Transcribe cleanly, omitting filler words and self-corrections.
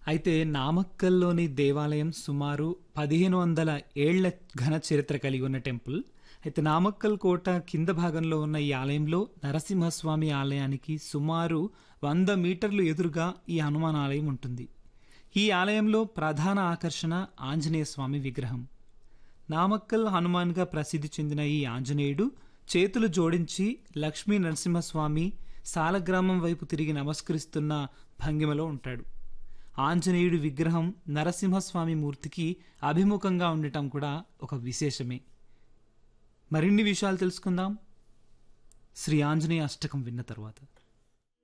అయితే నామక్కల్లోని దేవాలయం సుమారు 1500 ఏళ్ల ఘన చరిత్ర కలిగి ఉన్న టెంపుల్. అయితే నామక్కల్ కోట కింద భాగంలో ఉన్న ఈ ఆలయంలో నరసింహస్వామి ఆలయానికి సుమారు 100 మీటర్లు ఎదురుగా ఈ హనుమాన్ ఆలయం ఉంటుంది. ఈ ఆలయంలో ప్రధాన ఆకర్షణ ఆంజనేయ స్వామి విగ్రహం. నామక్కల్ హనుమాన్గా ప్రసిద్ధి చెందిన ఈ ఆంజనేయుడు చేతులు జోడించి లక్ష్మీ నరసింహస్వామి సాలగ్రామం వైపు తిరిగి నమస్కరిస్తున్న భంగిమలో ఉంటాడు. ఆంజనేయుడి విగ్రహం నరసింహస్వామి మూర్తికి అభిముఖంగా ఉండటం కూడా ఒక విశేషమే. మరిన్ని విషయాలు తెలుసుకుందాం శ్రీ ఆంజనేయ అష్టకం విన్న తర్వాత.